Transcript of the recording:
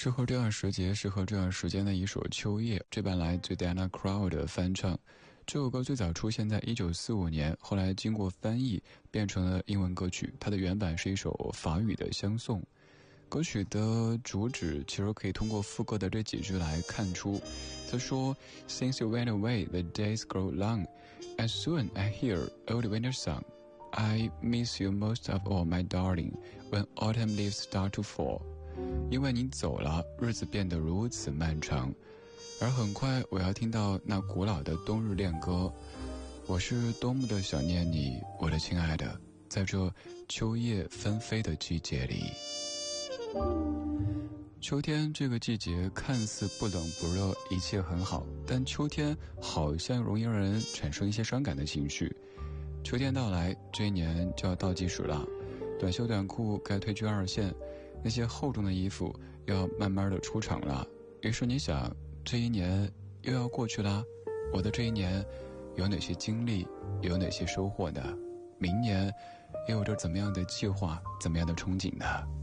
适合这样时节适合这样时间的一首《秋叶》，这版来自 Diana Krall 的翻唱。这首歌最早出现在1945年，后来经过翻译变成了英文歌曲。它的原版是一首法语的相送。歌曲的主旨其实可以通过副歌的这几句来看出。他说 Since you went away, the days grow long. As soon I hear old winter song, I miss you most of all, my darling, when autumn leaves start to fall. 因为你走了，日子变得如此漫长，而很快我要听到那古老的冬日恋歌。我是多么的想念你，我的亲爱的，在这秋叶纷飞的季节里。秋天这个季节看似不冷不热，一切很好，但秋天好像容易让人产生一些伤感的情绪。秋天到来，这一年就要倒计时了，短袖短裤该退居二线，那些厚重的衣服要慢慢的出场了。于是你想，这一年又要过去了，我的这一年有哪些经历，有哪些收获呢？明年又有着怎么样的计划，怎么样的憧憬呢？